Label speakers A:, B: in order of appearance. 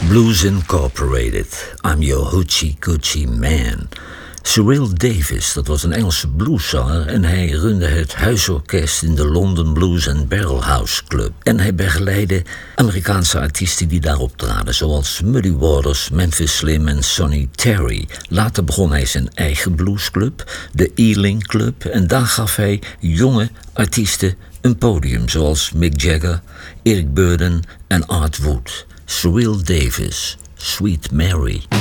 A: Blues Incorporated, I'm Your Hoochie Coochie Man. Cyril Davis, dat was een Engelse blueszanger en hij runde het huisorkest in de London Blues and Barrelhouse Club. En hij begeleidde Amerikaanse artiesten die daar optraden, zoals Muddy Waters, Memphis Slim en Sonny Terry. Later begon hij zijn eigen bluesclub, de Ealing Club, en daar gaf hij jonge artiesten een podium, zoals Mick Jagger, Eric Burdon en Art Wood. Cyril Davis, Sweet Mary.